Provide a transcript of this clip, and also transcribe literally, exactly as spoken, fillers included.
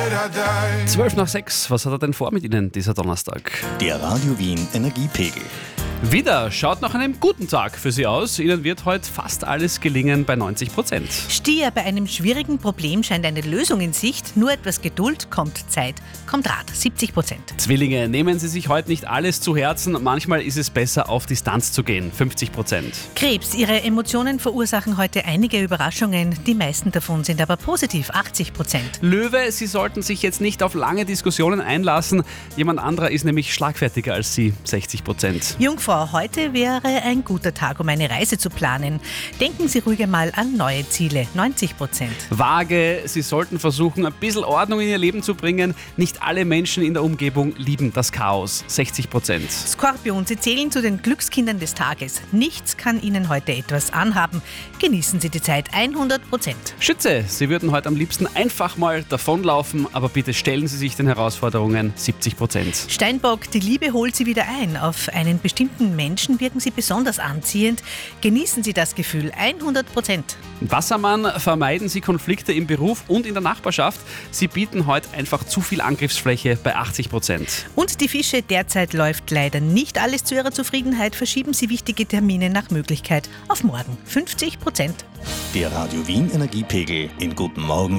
Zwölf nach sechs, was hat er denn vor mit Ihnen dieser Donnerstag? Der Radio Wien Energiepegel. Wieder schaut nach einem guten Tag für Sie aus. Ihnen wird heute fast alles gelingen bei neunzig Prozent. Stier, bei einem schwierigen Problem scheint eine Lösung in Sicht. Nur etwas Geduld, kommt Zeit, kommt Rat, siebzig Prozent. Zwillinge, nehmen Sie sich heute nicht alles zu Herzen. Manchmal ist es besser, auf Distanz zu gehen, fünfzig Prozent. Krebs, Ihre Emotionen verursachen heute einige Überraschungen. Die meisten davon sind aber positiv, achtzig Prozent. Löwe, Sie sollten sich jetzt nicht auf lange Diskussionen einlassen. Jemand anderer ist nämlich schlagfertiger als Sie, sechzig Prozent. Jungfrau, heute wäre ein guter Tag, um eine Reise zu planen. Denken Sie ruhig einmal an neue Ziele, neunzig Prozent. Waage, Sie sollten versuchen, ein bisschen Ordnung in Ihr Leben zu bringen. Nicht alle Menschen in der Umgebung lieben das Chaos, sechzig Prozent. Skorpion, Sie zählen zu den Glückskindern des Tages. Nichts kann Ihnen heute etwas anhaben. Genießen Sie die Zeit, hundert Prozent. Schütze, Sie würden heute am liebsten einfach mal davonlaufen, aber bitte stellen Sie sich den Herausforderungen, siebzig Prozent. Steinbock, die Liebe holt Sie wieder ein. Auf einen bestimmten Menschen wirken Sie besonders anziehend. Genießen Sie das Gefühl, hundert Prozent. Wassermann, vermeiden Sie Konflikte im Beruf und in der Nachbarschaft. Sie bieten heute einfach zu viel Angriffsfläche bei achtzig Prozent. Und die Fische, derzeit läuft leider nicht alles zu Ihrer Zufriedenheit. Verschieben Sie wichtige Termine nach Möglichkeit auf morgen, fünfzig Prozent. Der Radio Wien Energiepegel in Guten Morgen